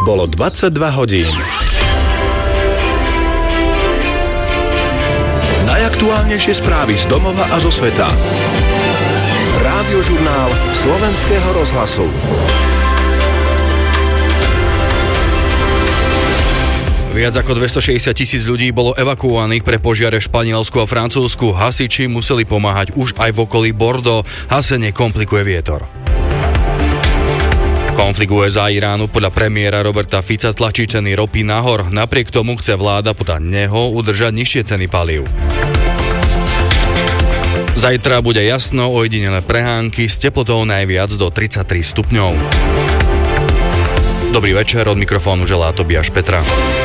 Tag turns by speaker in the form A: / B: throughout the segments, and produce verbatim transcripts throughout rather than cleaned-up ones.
A: Bolo dvadsaťdva hodín. Najaktuálnejšie správy z domova a zo sveta. Rádiožurnál Slovenského rozhlasu.
B: Viac ako dvestošesťdesiat tisíc ľudí bolo evakuovaných pre požiare v Španielsku a Francúzsku. Hasiči museli pomáhať už aj v okolí Bordeaux. Hasenie komplikuje vietor. Konflikt ú es á a Iránu podľa premiéra Roberta Fica tlačí ceny ropy nahor. Napriek tomu chce vláda podľa neho udržať nižšie ceny palív. Zajtra bude jasno, ojedinelé prehánky s teplotou najviac do tridsaťtri stupňov. Dobrý večer, od mikrofónu želá Tobiáš Petra.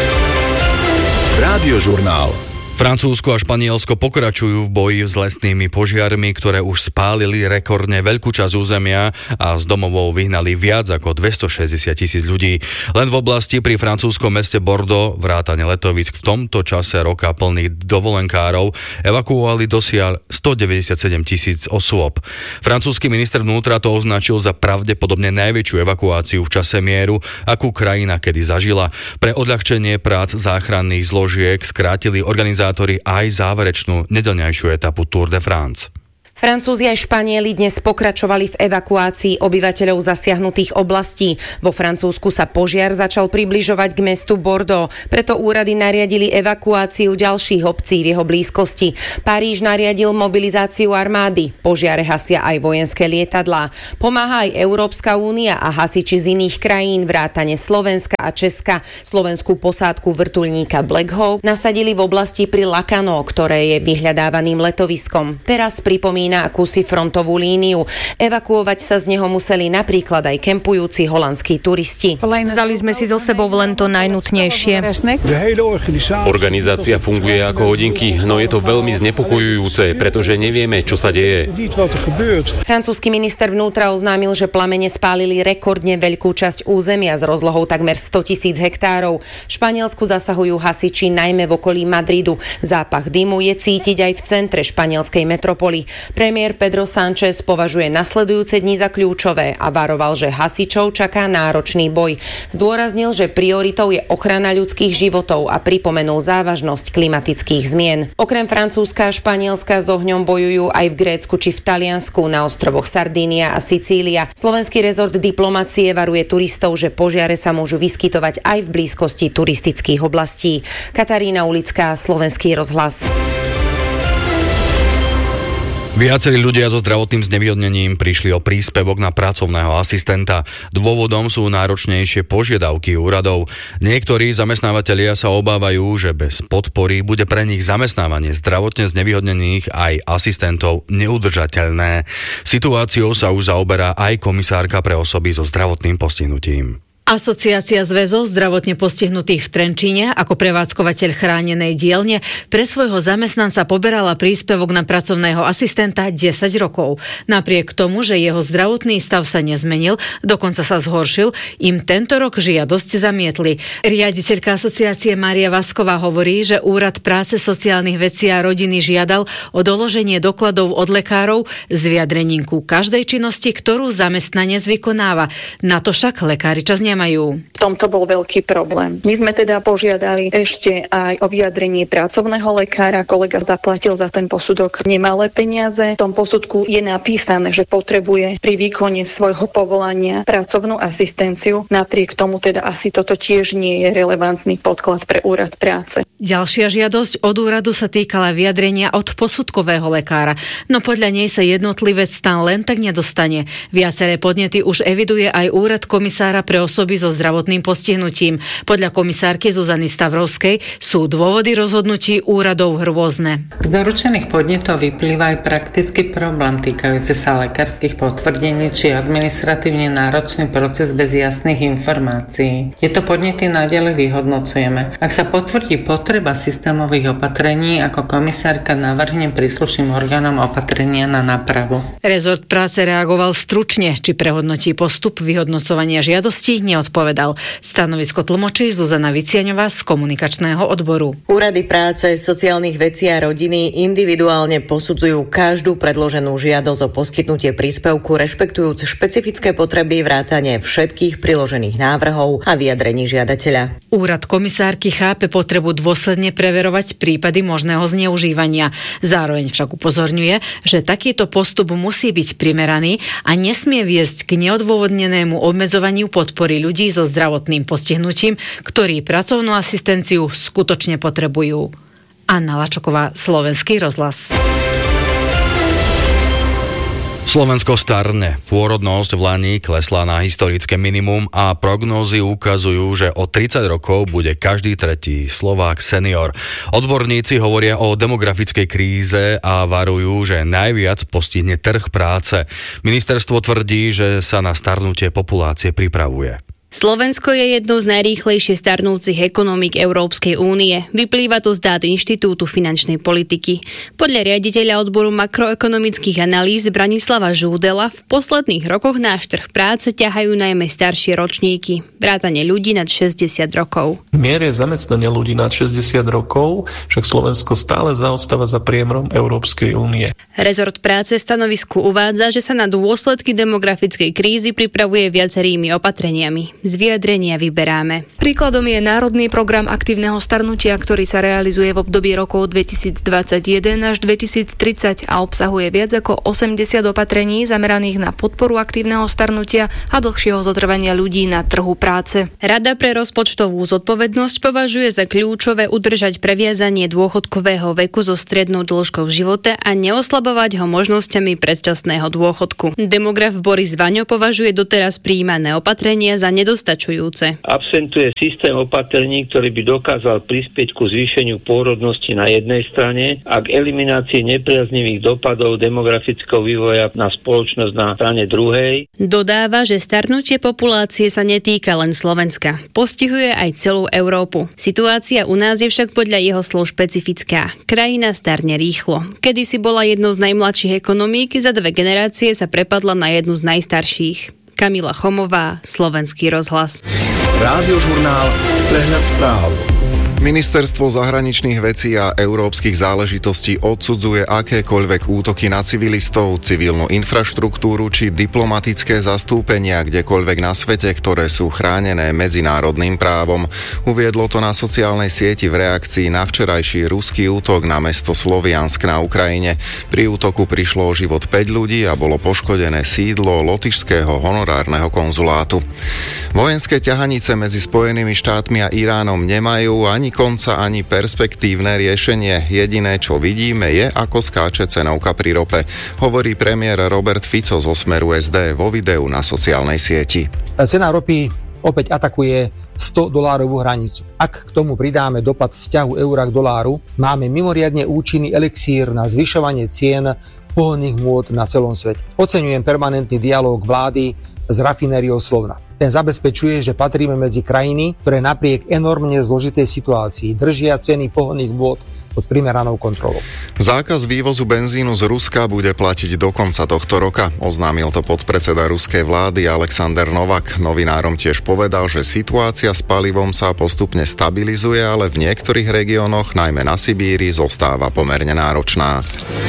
A: Rádiožurnál.
B: Francúzsko a Španielsko pokračujú v boji s lesnými požiarmi, ktoré už spálili rekordne veľkú časť územia a z domovov vyhnali viac ako dvestošesťdesiat tisíc ľudí. Len v oblasti pri francúzskom meste Bordeaux, vrátane letovisk v tomto čase roka plných dovolenkárov, evakuovali dosiaľ stodeväťdesiatsedem tisíc osôb. Francúzsky minister vnútra to označil za pravdepodobne najväčšiu evakuáciu v čase mieru, akú krajina kedy zažila. Pre odľahčenie prác záchranných zložiek skrátili organizáciu aj záverečnú nedeľňajšiu etapu Tour de France.
C: Francúzi aj Španieli dnes pokračovali v evakuácii obyvateľov zasiahnutých oblastí. Vo Francúzsku sa požiar začal približovať k mestu Bordeaux, preto úrady nariadili evakuáciu ďalších obcí v jeho blízkosti. Paríž nariadil mobilizáciu armády, požiare hasia aj vojenské lietadlá. Pomáha aj Európska únia a hasiči z iných krajín, vrátane Slovenska a Česka. Slovenskú posádku vrtuľníka Black Hawk nasadili v oblasti pri Lacanau, ktoré je vyhľadávaným letoviskom. Teraz pripomína na akúsi frontovú líniu. Evakuovať sa z neho museli napríklad aj kempujúci holandskí turisti.
D: Vzali sme si so sebou len to najnutnejšie.
E: Organizácia funguje ako hodinky, no je to veľmi znepokojujúce, pretože nevieme, čo sa deje.
C: Francúzsky minister vnútra oznámil, že plamene spálili rekordne veľkú časť územia s rozlohou takmer stotisíc hektárov. V Španielsku zasahujú hasiči najmä v okolí Madridu. Zápach dymu je cítiť aj v centre španielskej metropoly. Premiér Pedro Sánchez považuje nasledujúce dni za kľúčové a varoval, že hasičov čaká náročný boj. Zdôraznil, že prioritou je ochrana ľudských životov a pripomenul závažnosť klimatických zmien. Okrem Francúzska a Španielska s ohňom bojujú aj v Grécku či v Taliansku, na ostrovoch Sardínia a Sicília. Slovenský rezort diplomacie varuje turistov, že požiare sa môžu vyskytovať aj v blízkosti turistických oblastí. Katarína Ulická, Slovenský rozhlas.
B: Viacerí ľudia so zdravotným znevýhodnením prišli o príspevok na pracovného asistenta. Dôvodom sú náročnejšie požiadavky úradov. Niektorí zamestnávatelia sa obávajú, že bez podpory bude pre nich zamestnávanie zdravotne znevýhodnených aj asistentov neudržateľné. Situáciou sa už zaoberá aj komisárka pre osoby so zdravotným postihnutím.
F: Asociácia zväzov zdravotne postihnutých v Trenčíne ako prevádzkovateľ chránenej dielne pre svojho zamestnanca poberala príspevok na pracovného asistenta desať rokov. Napriek tomu, že jeho zdravotný stav sa nezmenil, dokonca sa zhoršil, im tento rok žiadosť zamietli. Riaditeľka asociácie Mária Vasková hovorí, že Úrad práce, sociálnych vecí a rodiny žiadal o doloženie dokladov od lekárov s vyjadrením ku každej činnosti, ktorú zamestnanec vykonáva. Na to však lekári čas nemajú.
G: V tomto bol veľký problém. My sme teda požiadali ešte aj o vyjadrenie pracovného lekára. Kolega zaplatil za ten posudok nemalé peniaze. V tom posudku je napísané, že potrebuje pri výkone svojho povolania pracovnú asistenciu. Napriek tomu teda asi toto tiež nie je relevantný podklad pre Úrad práce.
F: Ďalšia žiadosť od úradu sa týkala vyjadrenia od posudkového lekára, no podľa nej sa jednotlivec tam len tak nedostane. Viaceré podnety už eviduje aj Úrad komisára pre osoby so zdravotným postihnutím. Podľa komisárky Zuzany Stavrovskej sú dôvody rozhodnutí úradov rôzne.
H: Z doručených podnetov vyplýva aj praktický problém týkajúci sa lekárskych potvrdení či administratívne náročný proces bez jasných informácií. Tieto podnety naďalej vyhodnocujeme. Ak sa potvrdí potreba systémových opatrení, ako komisárka navrhne príslušným orgánom opatrenia na nápravu.
F: Rezort práce reagoval stručne, či prehodnotí postup vyhodnocovania žiadosti, neodpovedal. neodpovedal. Stanovisko tlmočí Zuzana Viciaňová z komunikačného odboru.
I: Úrady práce, sociálnych vecí a rodiny individuálne posudzujú každú predloženú žiadosť o poskytnutie príspevku, rešpektujúc špecifické potreby vrátane všetkých priložených návrhov a vyjadrení žiadateľa.
F: Úrad komisárky chápe potrebu dôsledne preverovať prípady možného zneužívania. Zároveň však upozorňuje, že takýto postup musí byť primeraný a nesmie viesť k neodôvodnenému obmedzovaniu podpory ľudí so zdravotným postihnutím, ktorí pracovnú asistenciu skutočne potrebujú. Anna Lačoková, Slovenský rozhlas.
B: Slovensko starne. Pôrodnosť v lani klesla na historické minimum a prognózy ukazujú, že o tridsať rokov bude každý tretí Slovák senior. Odborníci hovoria o demografickej kríze a varujú, že najviac postihne trh práce. Ministerstvo tvrdí, že sa na starnutie populácie pripravuje.
J: Slovensko je jednou z najrýchlejšie starnúcich ekonomík Európskej únie. Vyplýva to z dát Inštitútu finančnej politiky. Podľa riaditeľa odboru makroekonomických analýz Branislava Žúdela v posledných rokoch náš trh práce ťahajú najmä staršie ročníky, vrátane ľudí nad šesťdesiat rokov.
K: V miere zamestnania ľudí nad šesťdesiat rokov však Slovensko stále zaostáva za priemerom Európskej únie.
J: Rezort práce v stanovisku uvádza, že sa na dôsledky demografickej krízy pripravuje viacerými opatreniami. Z vyjadrenia vyberáme.
L: Príkladom je Národný program aktívneho starnutia, ktorý sa realizuje v období rokov dvetisícdvadsaťjeden až dvetisíctridsať a obsahuje viac ako osemdesiat opatrení zameraných na podporu aktívneho starnutia a dlhšieho zotrvania ľudí na trhu práce.
J: Rada pre rozpočtovú zodpovednosť považuje za kľúčové udržať previazanie dôchodkového veku so strednou dĺžkou v živote a neoslabovať ho možnosťami predčasného dôchodku. Demograf Boris Vaňo považuje doteraz prijímané opatrenia za nedostačujúce. dostačujúce.
M: Absentuje systém opatrení, ktorý by dokázal prispieť ku zvýšeniu pôrodnosti na jednej strane a k eliminácii nepriaznivých dopadov demografického vývoja na spoločnosť na strane druhej.
J: Dodáva, že starnutie populácie sa netýka len Slovenska. Postihuje aj celú Európu. Situácia u nás je však podľa jeho slov špecifická. Krajina starne rýchlo. Kedysi bola jednou z najmladších ekonomík, za dve generácie sa prepadla na jednu z najstarších. Kamila Chomová, Slovenský rozhlas.
A: Rádiožurnál Prehľad správ.
N: Ministerstvo zahraničných vecí a európskych záležitostí odsudzuje akékoľvek útoky na civilistov, civilnú infraštruktúru či diplomatické zastúpenia kdekoľvek na svete, ktoré sú chránené medzinárodným právom. Uviedlo to na sociálnej sieti v reakcii na včerajší ruský útok na mesto Sloviansk na Ukrajine. Pri útoku prišlo o život päť ľudí a bolo poškodené sídlo lotyšského honorárneho konzulátu. Vojenské ťahanice medzi Spojenými štátmi a Iránom nemajú ani konca, ani perspektívne riešenie. Jediné, čo vidíme, je, ako skáče cenovka pri rope, hovorí premiér Robert Fico zo Smeru es dé vo videu na sociálnej sieti.
O: Cena ropy opäť atakuje sto dolárovú hranicu. Ak k tomu pridáme dopad vzťahu eura k doláru, máme mimoriadne účinný elixír na zvyšovanie cien pohonných môd na celom svete. Oceňujem permanentný dialóg vlády s rafinériou Slovna. Ten zabezpečuje, že patríme medzi krajiny, ktoré napriek enormne zložitej situácii držia ceny pohonných môd pod primeranou kontrolou.
N: Zákaz vývozu benzínu z Ruska bude platiť do konca tohto roka. Oznámil to podpredseda ruskej vlády Alexander Novak. Novinárom tiež povedal, že situácia s palivom sa postupne stabilizuje, ale v niektorých regiónoch, najmä na Sibíri, zostáva pomerne náročná.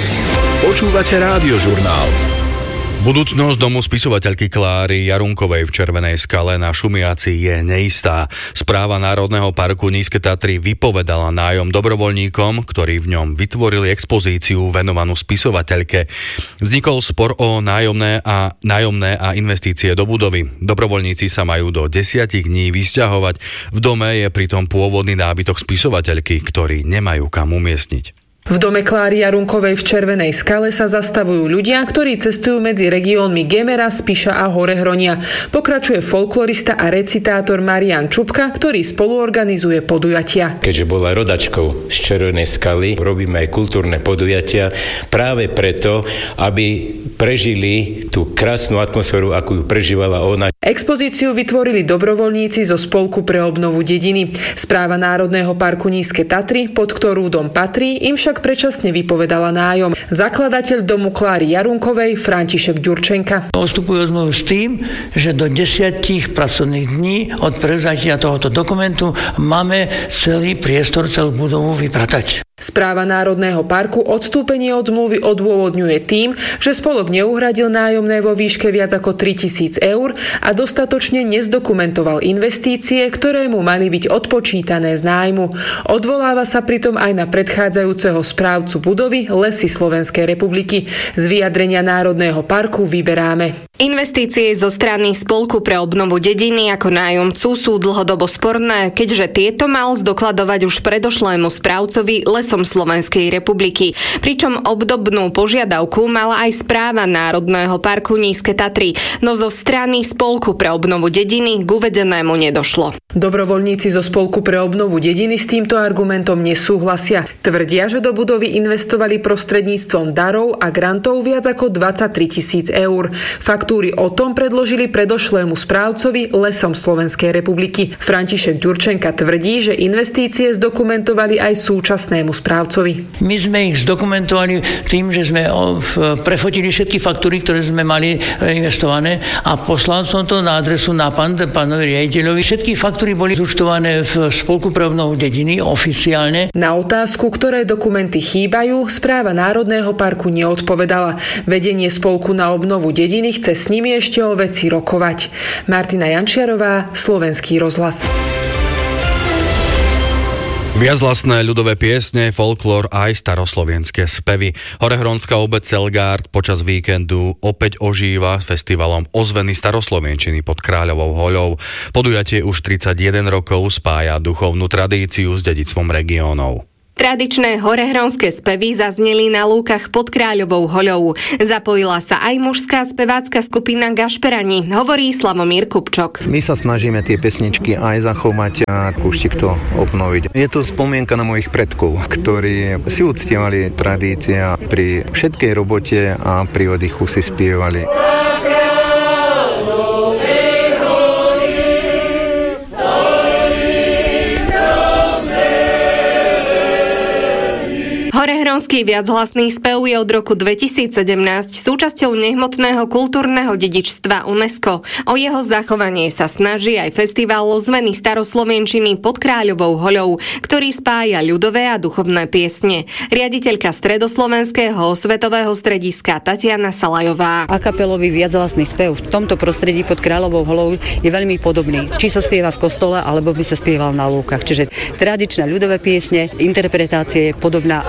A: Počúvate Rádiožurnál.
B: Budúcnosť domu spisovateľky Kláry Jarunkovej v Červenej Skale na Šumiaci je neistá. Správa Národného parku Nízke Tatry vypovedala nájom dobrovoľníkom, ktorí v ňom vytvorili expozíciu venovanú spisovateľke. Vznikol spor o nájomné a, nájomné a investície do budovy. Dobrovoľníci sa majú do desiatich dní vysťahovať. V dome je pritom pôvodný nábytok spisovateľky, ktorý nemajú kam umiestniť.
P: V dome Kláry Jarunkovej v Červenej Skale sa zastavujú ľudia, ktorí cestujú medzi regiónmi Gemera, Spiša a Horehronia. Pokračuje folklorista a recitátor Marián Čupka, ktorý spoluorganizuje podujatia.
Q: Keďže bola rodačkou z Červenej Skaly, robíme aj kultúrne podujatia práve preto, aby prežili tú krásnu atmosféru, akú ju prežívala ona.
P: Expozíciu vytvorili dobrovoľníci zo Spolku pre obnovu dediny. Správa Národného parku Nízke Tatry, pod ktorú dom patrí, im však predčasne vypovedala nájom. Zakladateľ domu Kláry Jarunkovej František Ďurčenka.
R: Postupujú zmluvu s tým, že do desiatich pracovných dní od prevzatia tohoto dokumentu máme celý priestor, celú budovu vypratať.
P: Správa Národného parku odstúpenie od zmluvy odôvodňuje tým, že spolok neuhradil nájomné vo výške viac ako tritisíc eur a dostatočne nezdokumentoval investície, ktoré mu mali byť odpočítané z nájmu. Odvoláva sa pritom aj na predchádzajúceho správcu budovy Lesy Slovenskej republiky. Z vyjadrenia Národného parku vyberáme.
S: Investície zo strany Spolku pre obnovu dediny ako nájomcu sú dlhodobo sporné, keďže tieto mal zdokladovať už predošlému správcovi Lesom Slovenskej republiky. Pričom obdobnú požiadavku mala aj správa Národného parku Nízke Tatry, no zo strany Spolku pre obnovu dediny k uvedenému nedošlo.
P: Dobrovoľníci zo Spolku pre obnovu dediny s týmto argumentom nesúhlasia. Tvrdia, že do budovy investovali prostredníctvom darov a grantov viac ako dvadsaťtri tisíc eur. Faktúry o tom predložili predošlému správcovi Lesom Slovenskej republiky. František Ďurčenka tvrdí, že investície zdokumentovali aj súčasnému správcovi.
R: My sme ich zdokumentovali tým, že sme prefotili všetky faktúry, ktoré sme mali investované a poslal som to na adresu na pán, pánovi riaditeľovi. Všetky faktúry boli zúčtované v Spolku pre obnovu dediny oficiálne.
P: Na otázku, ktoré dokumenty chýbajú, správa Národného parku neodpovedala. Vedenie Spolku na obnovu dediny chce s nimi ešte o veci rokovať. Martina Jančiarová, Slovenský rozhlas.
B: Viachlastné ľudové piesne, folklór aj staroslovenské spevy. Horehronská obec Celgárd počas víkendu opäť ožíva festivalom ozveny staroslovenčiny pod Kráľovou hoľou. Podujatie už tridsaťjeden rokov spája duchovnú tradíciu s dedičstvom regiónov.
S: Tradičné horehronské spevy zazneli na lúkach pod Kráľovou hoľou. Zapojila sa aj mužská spevácka skupina Gašperani, hovorí Slavomír Kupčok.
T: My sa snažíme tie pesničky aj zachovať a kúštik to obnoviť. Je to spomienka na mojich predkov, ktorí si uctievali tradície a pri všetkej robote a pri oddychu si spievali.
S: Horehronský viachlasný spev je od roku dvetisícsedemnásť súčasťou nehmotného kultúrneho dedičstva UNESCO. O jeho zachovanie sa snaží aj festival ozveny staroslovenčiny pod Kráľovou hoľou, ktorý spája ľudové a duchovné piesne. Riaditeľka Stredoslovenského osvetového strediska Tatiana Salajová.
U: Akapelový viachlasný spev v tomto prostredí pod Kráľovou hoľou je veľmi podobný. Či sa spieva v kostole, alebo by sa spieval na lúkach. Čiže tradičné ľudové piesne, interpretácie je podobná.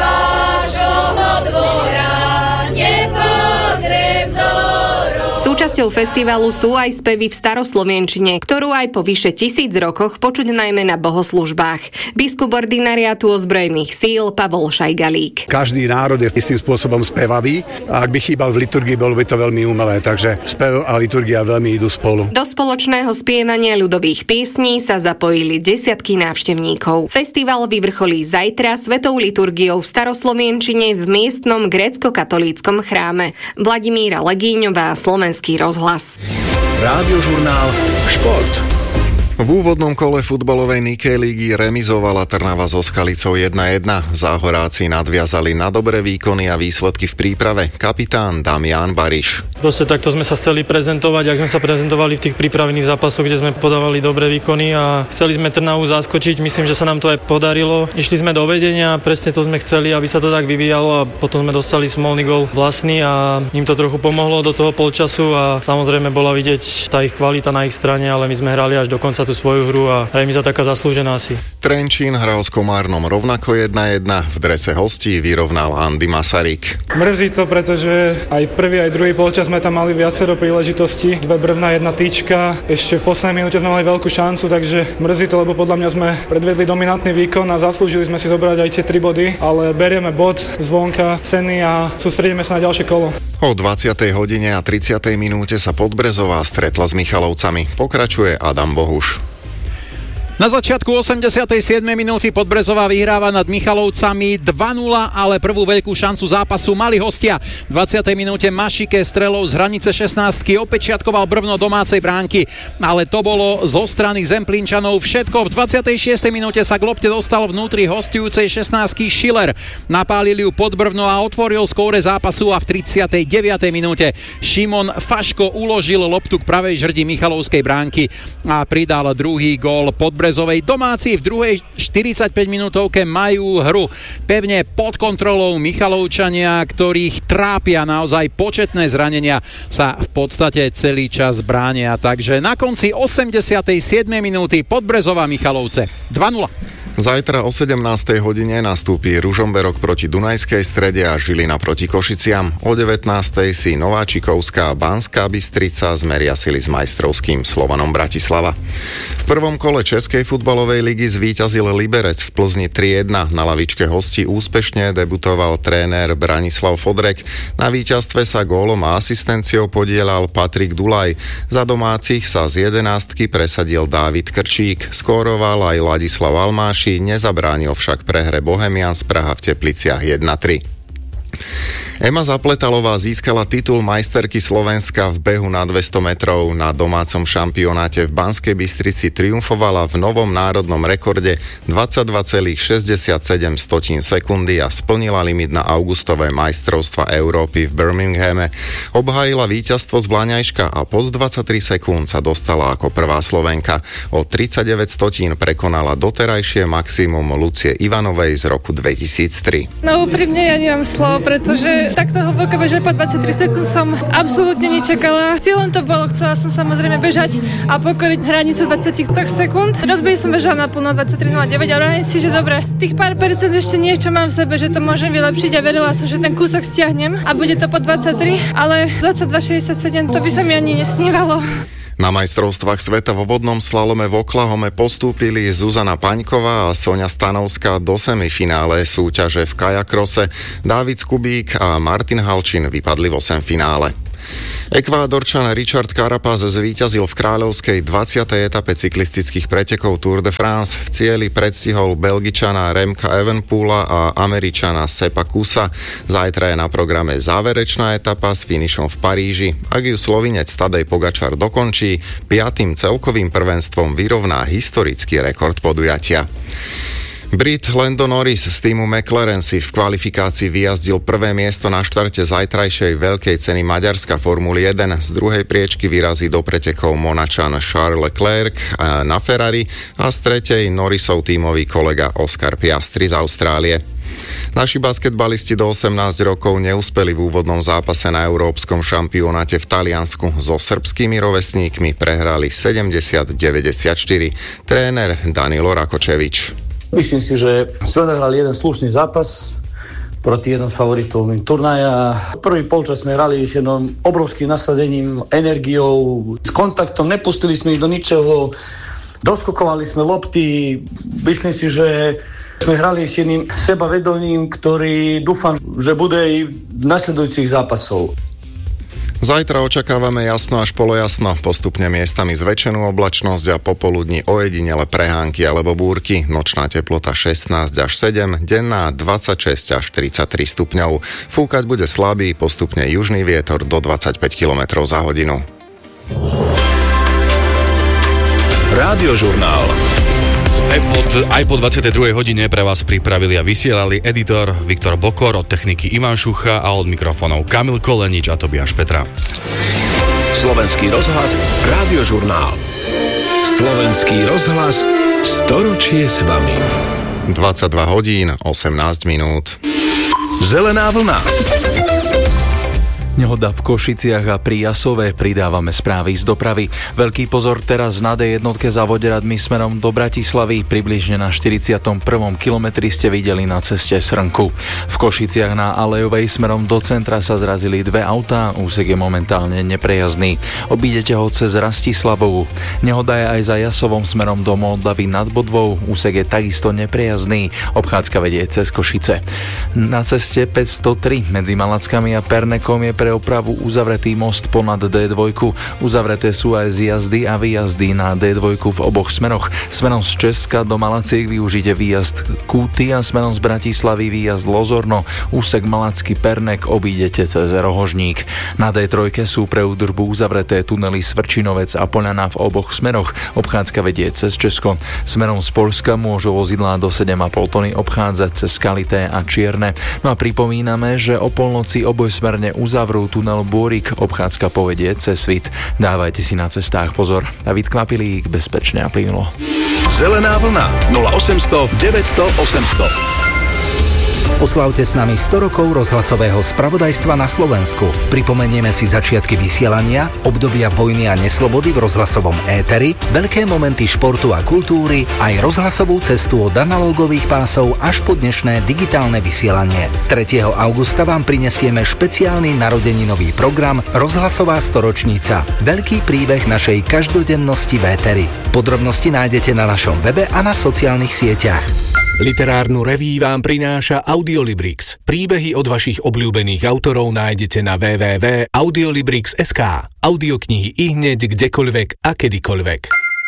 S: Súčasťou festivalu sú aj spevy v staroslovenčine, ktorú aj po vyše tisíc rokoch počuť najmä na bohoslužbách. Biskup ordinariátu ozbrojených síl Pavol Šajgalík.
V: Každý národ je istým spôsobom spevavý a ak by chýbal v liturgii, bolo by to veľmi umelé, takže spev a liturgia veľmi idú spolu.
S: Do spoločného spievania ľudových piesní sa zapojili desiatky návštevníkov. Festival vyvrcholí zajtra svetou liturgiou v staroslovenčine v miestnom grécko-katolíckom chráme. Vladimíra Legíňová, Slovenský rozhlas.
A: Rádiožurnál Šport.
N: V úvodnom kole futbalovej Nikej ligy remizovala Trnava so Skalicou jedna jedna. Záhoráci nadviazali na dobré výkony a výsledky v príprave. Kapitán Damián Bariš.
W: Proste takto sme sa chceli prezentovať, ak sme sa prezentovali v tých prípravných zápasoch, kde sme podávali dobré výkony a chceli sme Trnavu zaskočiť. Myslím, že sa nám to aj podarilo. Išli sme do vedenia, presne to sme chceli, aby sa to tak vyvíjalo a potom sme dostali smolný gól vlastný a im to trochu pomohlo do toho polčasu a samozrejme bola vidieť tá ich kvalita na ich strane, ale my sme hrali až do konca tú svoju hru a remiza taká zaslúžená asi.
N: Trenčín hral s Komárnom rovnako jedna jedna. V drese hostí vyrovnal Andy Masaryk.
X: Mrzí to, pretože aj prvý, aj druhý polčas sme tam mali viacero príležitostí. Dve brvná, jedna tyčka. Ešte v poslednej minúte sme mali veľkú šancu, takže mrzí to, lebo podľa mňa sme predvedli dominantný výkon a zaslúžili sme si zobrať aj tie tri body, ale berieme bod zvonka ceny a sústredíme sa na ďalšie kolo.
N: O dvadsiatej hodine a tridsiatej minúte sa Podbrezová stretla s Michalovcami. Pokračuje Adam Bohuš.
C: Na začiatku osemdesiatej siedmej minúty Podbrezová vyhráva nad Michalovcami dva nula, ale prvú veľkú šancu zápasu mali hostia. V dvadsiatej minúte Mašike strelou z hranice šestnástky opečiatkoval brvno domácej bránky, ale to bolo zo strany Zemplínčanov všetko. V dvadsiatej šiestej minúte sa k lopte dostal vnútri hostujúcej šestnástky Schiller. Napálili ju pod brvno a otvoril skóre zápasu a v tridsiatej deviatej minúte Šimon Faško uložil loptu k pravej žrdi Michalovskej bránky a pridal druhý gól Podbrezovej. Domáci v druhej štyridsaťpäť minútovke majú hru pevne pod kontrolou. Michalovčania, ktorých trápia naozaj početné zranenia, sa v podstate celý čas bránia. Takže na konci osemdesiatej siedmej minúty Podbrezová Michalovce dva nula.
N: Zajtra o sedemnástej hodine nastúpi Ružomberok proti Dunajskej Strede a Žilina proti Košiciam. O devätnástej si Nováčikovská Banská Bystrica zmeria sily s majstrovským Slovanom Bratislava. V prvom kole Českej futbalovej ligy zvíťazil Liberec v Plzni tri jedna. Na lavičke hostí úspešne debutoval tréner Branislav Fodrek. Na víťazstve sa gólom a asistenciou podielal Patrik Dulaj. Za domácich sa z jedenástky presadil Dávid Krčík. Skóroval aj Ladislav Almáš, nezabránil však prehre Bohemians Praha v Tepliciach jedna tri. Ema Zapletalová získala titul majsterky Slovenska v behu na dvesto metrov. Na domácom šampionáte v Banskej Bystrici triumfovala v novom národnom rekorde dvadsaťdva celá šesťdesiatsedem sekundy a splnila limit na augustové majstrovstva Európy v Birminghame. Obhájila víťazstvo z Vlaňajška a pod dvadsaťtri sekúnd sa dostala ako prvá Slovenka. O tridsaťdeväť stotín prekonala doterajšie maximum Lucie Ivanovej z roku dvetisíctri.
D: No úprimne ja nemám slov, pretože takto hlboko bežať po dvadsaťtri sekúnd som absolútne nečakala. Cieľom to bolo, chcela som samozrejme bežať a pokoriť hranicu dvadsaťtri sekúnd. Rozbehy som bežala na plno dvadsaťtri nula deväť a hovorím si, že dobre, tých pár percent ešte niečo mám v sebe, že to môžem vylepšiť a verila som, že ten kúsok stiahnem a bude to po dvadsaťtri, ale dvadsaťdva šesťdesiatsedem to by sa mi ani nesnívalo.
N: Na majstrovstvách sveta vo vodnom slalome v Oklahome postúpili Zuzana Paňková a Soňa Stanovská do semifinále súťaže v kajakrose. Dávid Skubík a Martin Halčin vypadli v osemfinále. Ekvádorčan Richard Carapaz zvíťazil v kráľovskej dvadsiatej etape cyklistických pretekov Tour de France. V cieli predstihol Belgičana Remka Evenepoela a Američana Seppa Kusa. Zajtra je na programe záverečná etapa s finišom v Paríži. Ak ju Slovinec Tadej Pogačar dokončí, piatym celkovým prvenstvom vyrovná historický rekord podujatia. Brit Lando Norris z týmu McLaren si v kvalifikácii vyjazdil prvé miesto na štvrte zajtrajšej veľkej ceny Maďarska Formuly jeden. Z druhej priečky vyrazí do pretekov Monačan Charles Leclerc na Ferrari a z tretej Norrisov tímový kolega Oscar Piastri z Austrálie. Naši basketbalisti do osemnásť rokov neúspeli v úvodnom zápase na európskom šampionáte v Taliansku. So srbskými rovesníkmi prehrali sedemdesiat deväťdesiatštyri. Tréner Danilo Rakočevič.
E: Myslím si, že sme odohrali jeden slušný zápas proti jednom z favoritov turnaja. Prvý polčas sme hrali s jednom obrovským nasadením, energiou, s kontaktom, nepustili sme ich do ničoho, doskokovali sme lopty. Myslím si, že sme hrali s jedným sebavedomím, ktorý dúfam, že bude i v nasledujúcich zápasov.
N: Zajtra očakávame jasno až polojasno, postupne miestami zväčšenú oblačnosť a popoludní ojedinele prehánky alebo búrky. Nočná teplota šestnásť až sedem, denná dvadsaťšesť až tridsaťtri stupňov. Fúkať bude slabý, postupne južný vietor do dvadsaťpäť kilometrov za hodinu.
A: Radiožurnál.
B: Aj po, aj po dvadsiatej druhej hodine pre vás pripravili a vysielali editor Viktor Bokor, od techniky Ivan Šucha a od mikrofónov Kamil Kolenič a Tobiáš Petra.
A: Slovenský rozhlas, Radiožurnál. Slovenský rozhlas, storočie s vami.
N: dvadsaťdva hodín, osemnásť minút.
A: Zelená vlna.
G: Nehoda v Košiciach a pri Jasove, pridávame správy z dopravy. Veľký pozor teraz na dé jednotke za Voderadmi smerom do Bratislavy. Približne na štyridsiatom prvom kilometri ste videli na ceste Srnku. V Košiciach na Alejovej smerom do centra sa zrazili dve autá, úsek je momentálne neprejazdný. Obídete ho cez Rastislavovu. Nehoda je aj za Jasovom smerom do Moldavy nad Bodvou, úsek je takisto neprejazdný. Obchádzka vedie cez Košice. Na ceste päťstotri medzi Malackami a Pernekom je pre pre opravu uzavretý most ponad dé dva. Uzavreté sú aj zjazdy a výjazdy na dé dva v oboch smeroch. Smerom z Česka do Malaciek využite výjazd Kúty a smerom z Bratislavy výjazd Lozorno. Úsek Malacký Pernek obídete cez Rohožník. Na dé tri sú pre údržbu uzavreté tunely Svrčinovec a Poľana v oboch smeroch. Obchádzka vedie cez Česko. Smerom z Poľska môžu vozidlá do sedem a pol tony obchádzať cez Skalité a Čierne. No a pripomíname, že o polnoci obojsmerne uzavrú tunel Bôrik, obchádzka povedie cez Svit. Dávajte si na cestách pozor. David Kvapilík, bezpečne a plynulo.
A: Zelená vlna nula osemsto deväťsto osemsto.
F: Oslavte s nami sto rokov rozhlasového spravodajstva na Slovensku. Pripomenieme si začiatky vysielania, obdobia vojny a neslobody v rozhlasovom éteri, veľké momenty športu a kultúry, aj rozhlasovú cestu od analogových pásov až po dnešné digitálne vysielanie. tretieho augusta vám prinesieme špeciálny narodeninový program Rozhlasová storočnica. Veľký príbeh našej každodennosti v éteri. Podrobnosti nájdete na našom webe a na sociálnych sieťach.
H: Literárnu reví vám prináša Audiolibrix. Príbehy od vašich obľúbených autorov nájdete na w w w bodka audiolibrix bodka es ká. Audioknihy ihneď, kdekoľvek a kedykoľvek.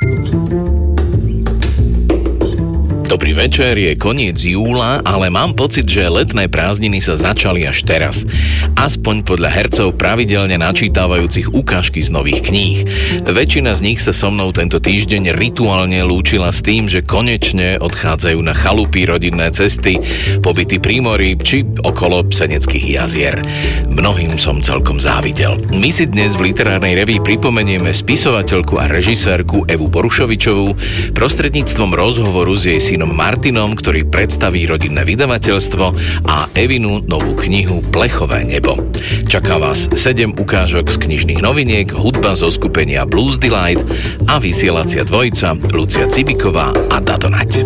I: Dobrý večer, je koniec júla, ale mám pocit, že letné prázdniny sa začali až teraz. Aspoň podľa hercov pravidelne načítavajúcich ukážky z nových kníh. Väčšina z nich sa so mnou tento týždeň rituálne lúčila s tým, že konečne odchádzajú na chalupy, rodinné cesty, pobyty pri mori či okolo Pseneckých jazier. Mnohým som celkom závidel. My si dnes v literárnej reví pripomenieme spisovateľku a režisérku Evu Borušovičovú prostredníctvom rozhovoru s jej synom Martinom, ktorý predstaví rodinné vydavateľstvo a Evinu novú knihu Plechové nebo. Čaká vás sedem ukážok z knižných noviniek, hudba zo skupenia Blues Delight a vysielacia dvojica Lucia Cibiková a Dato Nať.